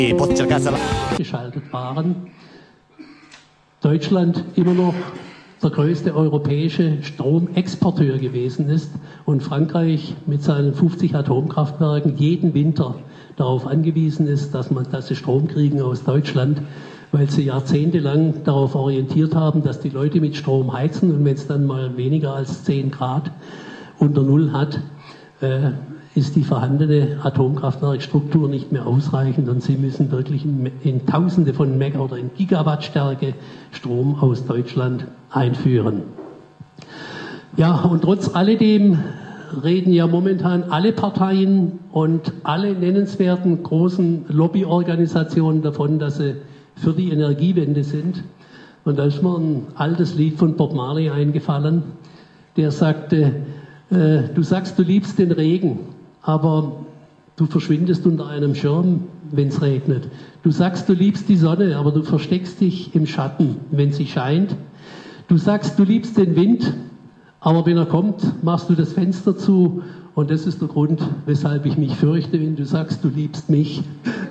geschaltet waren. Deutschland immer noch der größte europäische Stromexporteur gewesen ist und Frankreich mit seinen 50 Atomkraftwerken jeden Winter darauf angewiesen ist, dass sie Strom kriegen aus Deutschland, weil sie jahrzehntelang darauf orientiert haben, dass die Leute mit Strom heizen und wenn es dann mal weniger als 10 Grad unter Null hat, ist die vorhandene Atomkraftwerkstruktur nicht mehr ausreichend und sie müssen wirklich in Tausende von Mega- oder in Gigawattstärke Strom aus Deutschland einführen. Ja, und trotz alledem reden ja momentan alle Parteien und alle nennenswerten großen Lobbyorganisationen davon, dass sie für die Energiewende sind. Und da ist mir ein altes Lied von Bob Marley eingefallen, der sagte, du sagst, du liebst den Regen, aber du verschwindest unter einem Schirm, wenn es regnet. Du sagst, du liebst die Sonne, aber du versteckst dich im Schatten, wenn sie scheint. Du sagst, du liebst den Wind, aber wenn er kommt, machst du das Fenster zu. Und das ist der Grund, weshalb ich mich fürchte, wenn du sagst, du liebst mich.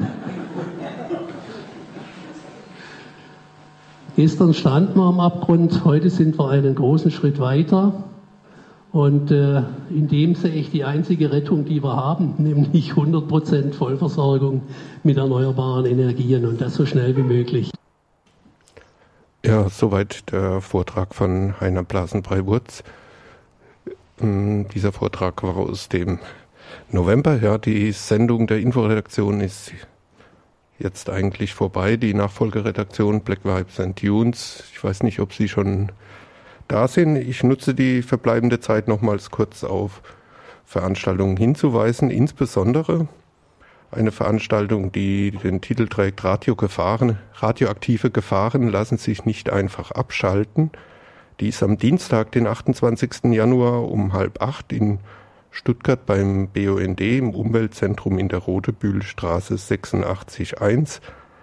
Gestern standen wir am Abgrund, heute sind wir einen großen Schritt weiter. Und in dem sehe ich die einzige Rettung, die wir haben, nämlich 100% Vollversorgung mit erneuerbaren Energien und das so schnell wie möglich. Ja, soweit der Vortrag von Heiner Blasenbrey-Wurz. Dieser Vortrag war aus dem November. Ja, die Sendung der Inforedaktion ist jetzt eigentlich vorbei. Die Nachfolgeredaktion Black Vibes and Tunes, ich weiß nicht, ob Sie schon da sind. Ich nutze die verbleibende Zeit nochmals kurz auf Veranstaltungen hinzuweisen, insbesondere eine Veranstaltung, die den Titel trägt Radioaktive Gefahren lassen sich nicht einfach abschalten. Die ist am Dienstag, den 28. Januar um 7:30 in Stuttgart beim BUND im Umweltzentrum in der Rodebühlstraße 86 1.